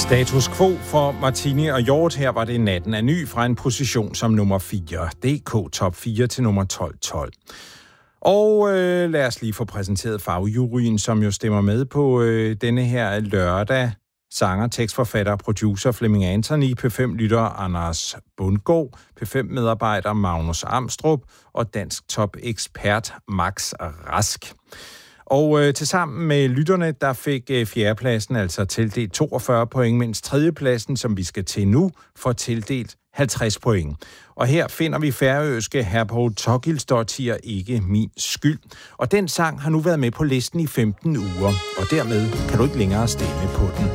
Status quo for Martini og Hjort. Her var det Natten er ny fra en position som nummer 4. DK top 4 til nummer 12. Og lad os lige få præsenteret fagjuryen, som jo stemmer med på denne her lørdag. Sanger, tekstforfatter og producer Flemming Anthony, P5-lytter Anders Bundgaard, P5-medarbejder Magnus Amstrup og dansk top-ekspert Max Rask. Og tilsammen med lytterne, der fik fjerdepladsen altså tildelt 42 point, mens tredjepladsen, som vi skal til nu, får tildelt 50 point. Og her finder vi færøske Herborg Togilsdottir Ikke min skyld. Og den sang har nu været med på listen i 15 uger, og dermed kan du ikke længere stemme på den.